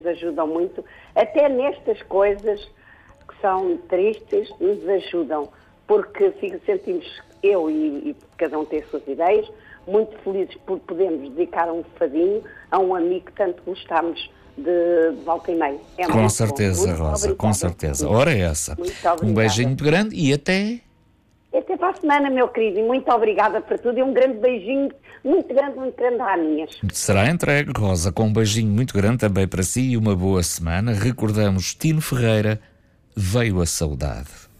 ajudam muito, até nestas coisas que são tristes, nos ajudam, porque sentimos, eu e cada um tem as suas ideias, muito felizes por podermos dedicar um fadinho a um amigo que tanto gostamos de volta e meia. Com certeza, Rosa, com certeza. Ora é essa. Um beijinho muito grande e até para a semana, meu querido, e muito obrigada por tudo e um grande beijinho, muito grande à minhas. Será entregue, Rosa, com um beijinho muito grande também para si e uma boa semana. Recordamos, Tino Ferreira, Veio a Saudade.